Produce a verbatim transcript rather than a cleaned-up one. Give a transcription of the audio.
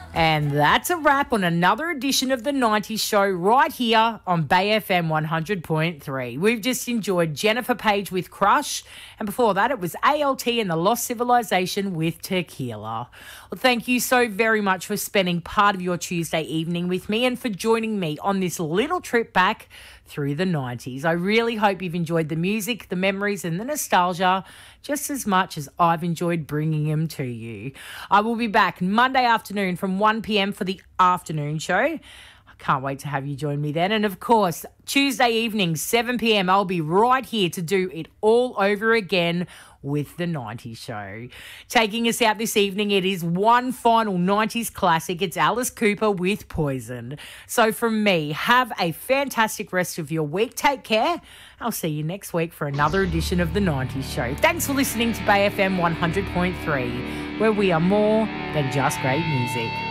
And that's a wrap on another edition of the nineties Show right here on Bay F M one hundred point three. We've just enjoyed Jennifer Page with Crush, and before that it was A L T and the Lost Civilization with Tequila. Well, thank you so very much for spending part of your Tuesday evening with me and for joining me on this little trip back through the nineties. I really hope you've enjoyed the music, the memories and the nostalgia just as much as I've enjoyed bringing them to you. I will be back Monday afternoon from one p.m. for the afternoon show. I can't wait to have you join me then. And of course, Tuesday evening, seven p.m, I'll be right here to do it all over again with the nineties Show. Taking us out this evening, it is one final nineties classic. It's Alice Cooper with Poison. So from me, have a fantastic rest of your week. Take care. I'll see you next week for another edition of the nineties Show. Thanks for listening to Bay F M one hundred point three, where we are more than just great music.